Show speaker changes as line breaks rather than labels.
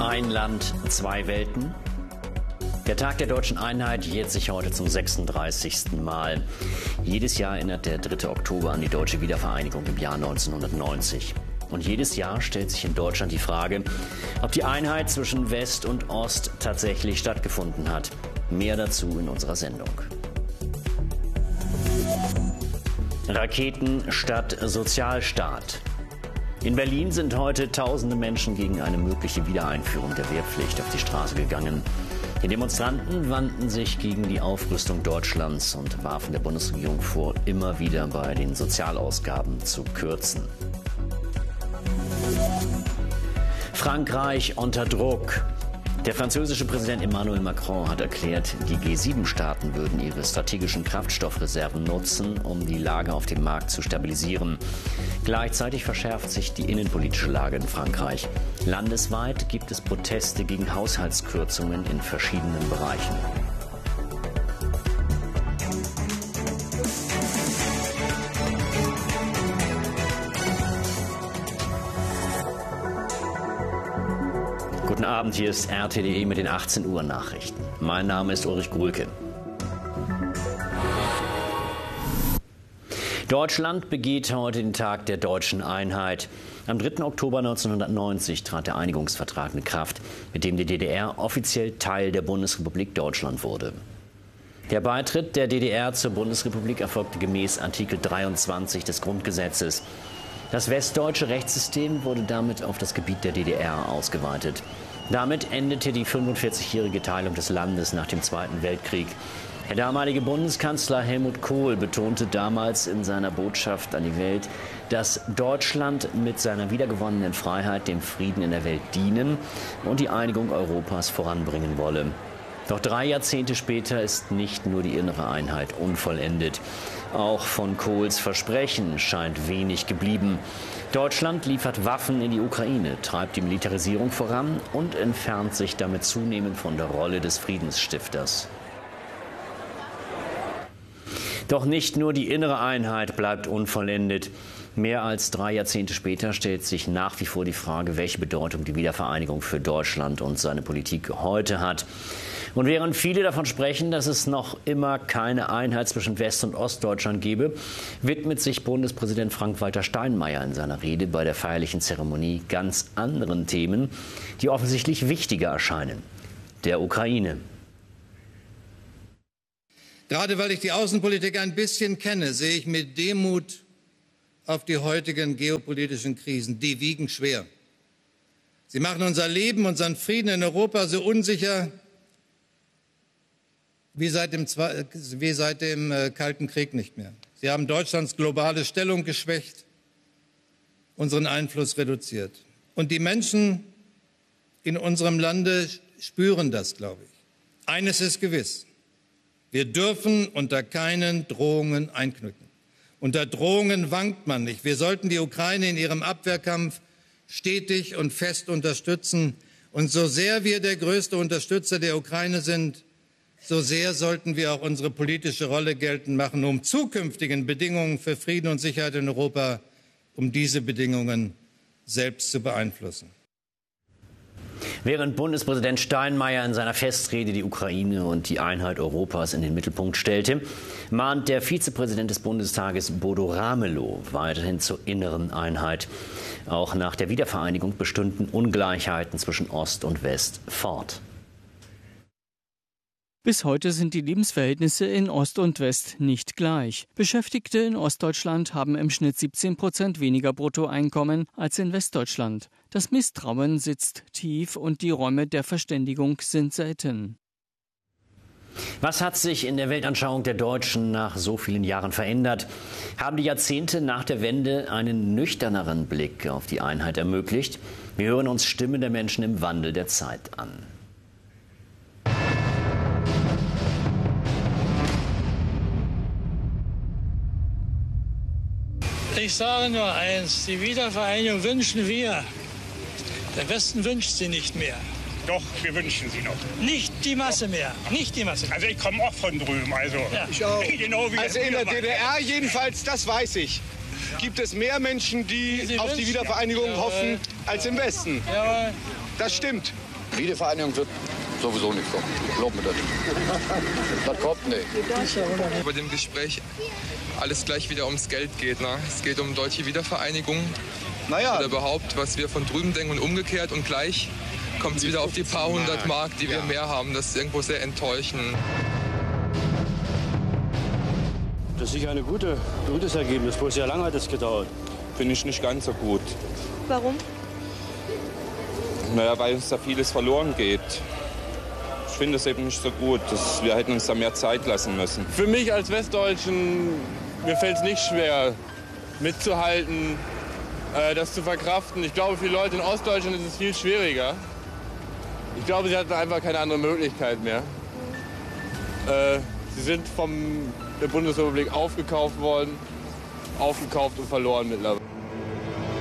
Ein Land, zwei Welten. Der Tag der deutschen Einheit jährt sich heute zum 36. Mal. Jedes Jahr erinnert der 3. Oktober an die deutsche Wiedervereinigung im Jahr 1990. Und jedes Jahr stellt sich in Deutschland die Frage, ob die Einheit zwischen West und Ost tatsächlich stattgefunden hat. Mehr dazu in unserer Sendung. Raketen statt Sozialstaat. In Berlin sind heute tausende Menschen gegen eine mögliche Wiedereinführung der Wehrpflicht auf die Straße gegangen. Die Demonstranten wandten sich gegen die Aufrüstung Deutschlands und warfen der Bundesregierung vor, immer wieder bei den Sozialausgaben zu kürzen. Frankreich unter Druck. Der französische Präsident Emmanuel Macron hat erklärt, die G7-Staaten würden ihre strategischen Kraftstoffreserven nutzen, um die Lage auf dem Markt zu stabilisieren. Gleichzeitig verschärft sich die innenpolitische Lage in Frankreich. Landesweit gibt es Proteste gegen Haushaltskürzungen in verschiedenen Bereichen. Guten Abend, hier ist RTDE mit den 18 Uhr Nachrichten. Mein Name ist Ulrich Gruhlke. Deutschland begeht heute den Tag der deutschen Einheit. Am 3. Oktober 1990 trat der Einigungsvertrag in Kraft, mit dem die DDR offiziell Teil der Bundesrepublik Deutschland wurde. Der Beitritt der DDR zur Bundesrepublik erfolgte gemäß Artikel 23 des Grundgesetzes. Das westdeutsche Rechtssystem wurde damit auf das Gebiet der DDR ausgeweitet. Damit endete die 45-jährige Teilung des Landes nach dem Zweiten Weltkrieg. Der damalige Bundeskanzler Helmut Kohl betonte damals in seiner Botschaft an die Welt, dass Deutschland mit seiner wiedergewonnenen Freiheit dem Frieden in der Welt dienen und die Einigung Europas voranbringen wolle. Doch 3 Jahrzehnte später ist nicht nur die innere Einheit unvollendet. Auch von Kohls Versprechen scheint wenig geblieben. Deutschland liefert Waffen in die Ukraine, treibt die Militarisierung voran und entfernt sich damit zunehmend von der Rolle des Friedensstifters. Doch nicht nur die innere Einheit bleibt unvollendet. Mehr als 3 Jahrzehnte später stellt sich nach wie vor die Frage, welche Bedeutung die Wiedervereinigung für Deutschland und seine Politik heute hat. Und während viele davon sprechen, dass es noch immer keine Einheit zwischen West- und Ostdeutschland gebe, widmet sich Bundespräsident Frank-Walter Steinmeier in seiner Rede bei der feierlichen Zeremonie ganz anderen Themen, die offensichtlich wichtiger erscheinen: der Ukraine.
Gerade weil ich die Außenpolitik ein bisschen kenne, sehe ich mit Demut auf die heutigen geopolitischen Krisen. Die wiegen schwer. Sie machen unser Leben, unseren Frieden in Europa so unsicher wie seit dem Kalten Krieg nicht mehr. Sie haben Deutschlands globale Stellung geschwächt, unseren Einfluss reduziert. Und die Menschen in unserem Lande spüren das, glaube ich. Eines ist gewiss: Wir dürfen unter keinen Drohungen einknicken. Unter Drohungen wankt man nicht. Wir sollten die Ukraine in ihrem Abwehrkampf stetig und fest unterstützen. Und so sehr wir der größte Unterstützer der Ukraine sind, so sehr sollten wir auch unsere politische Rolle geltend machen, um zukünftigen Bedingungen für Frieden und Sicherheit in Europa, um diese Bedingungen selbst zu beeinflussen.
Während Bundespräsident Steinmeier in seiner Festrede die Ukraine und die Einheit Europas in den Mittelpunkt stellte, mahnt der Vizepräsident des Bundestages Bodo Ramelow weiterhin zur inneren Einheit. Auch nach der Wiedervereinigung bestünden Ungleichheiten zwischen Ost und West fort.
Bis heute sind die Lebensverhältnisse in Ost und West nicht gleich. Beschäftigte in Ostdeutschland haben im Schnitt 17% weniger Bruttoeinkommen als in Westdeutschland. Das Misstrauen sitzt tief und die Räume der Verständigung sind selten.
Was hat sich in der Weltanschauung der Deutschen nach so vielen Jahren verändert? Haben die Jahrzehnte nach der Wende einen nüchterneren Blick auf die Einheit ermöglicht? Wir hören uns Stimmen der Menschen im Wandel der Zeit an.
Ich sage nur eins: Die Wiedervereinigung wünschen wir. Der Westen wünscht sie nicht mehr.
Doch, wir wünschen sie noch.
Nicht die Masse mehr. Nicht die Masse.
Also ich komme auch von drüben. Also,
ja.
Ich auch.
Genau wie
Also in der DDR jedenfalls, das weiß ich, gibt es mehr Menschen, die auf die Wiedervereinigung hoffen, als im Westen.
Jawohl.
Das stimmt.
Wiedervereinigung wird sowieso nicht kommen. Glaub mir das. Das kommt nicht.
Bei dem Gespräch alles gleich wieder ums Geld geht. Ne? Es geht um deutsche Wiedervereinigung. Oder überhaupt, was wir von drüben denken und umgekehrt. Und gleich kommt es wieder auf die paar hundert Mark, die wir mehr haben. Das ist irgendwo sehr enttäuschend.
Das ist sicher ein gutes Ergebnis. Bloß sehr lange hat es gedauert.
Finde ich nicht ganz so gut.
Warum?
Naja, weil uns da vieles verloren geht. Ich finde es eben nicht so gut. Wir hätten uns da mehr Zeit lassen müssen.
Für mich als Westdeutschen, mir fällt es nicht schwer, mitzuhalten, das zu verkraften. Ich glaube, für die Leute in Ostdeutschland ist es viel schwieriger. Ich glaube, sie hatten einfach keine andere Möglichkeit mehr. Sie sind von der Bundesrepublik aufgekauft worden, aufgekauft und verloren mittlerweile.